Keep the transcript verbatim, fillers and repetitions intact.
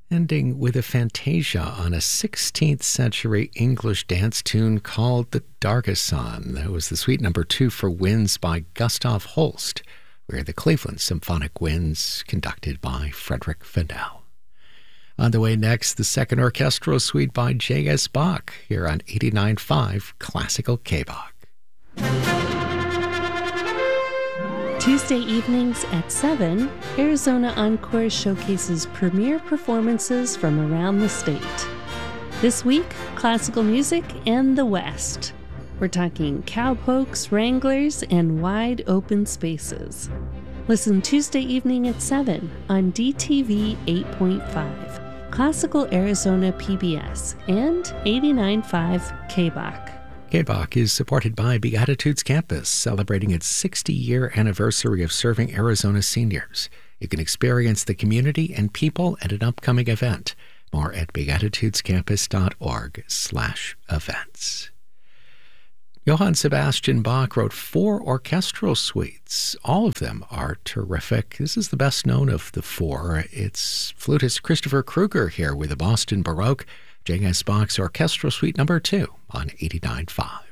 ending with a fantasia on a sixteenth century English dance tune called The Darkest Sun. That was the suite number two for winds by Gustav Holst, where the Cleveland Symphonic Winds, conducted by Frederick Fennell. On the way next, the second orchestral suite by J S. Bach, here on eighty-nine point five Classical K-Bach. Tuesday evenings at seven, Arizona Encore showcases premier performances from around the state. This week, classical music and the West. We're talking cowpokes, wranglers, and wide open spaces. Listen Tuesday evening at seven on D T V eight point five, Classical Arizona P B S, and eighty-nine point five K-Bach. K-Bach is supported by Beatitudes Campus, celebrating its sixty-year anniversary of serving Arizona seniors. You can experience the community and people at an upcoming event. More at beatitudescampus.org slash events. Johann Sebastian Bach wrote four orchestral suites. All of them are terrific. This is the best known of the four. It's flutist Christopher Kruger here with the Boston Baroque, J S. Bach's Orchestral Suite number two on eighty-nine point five.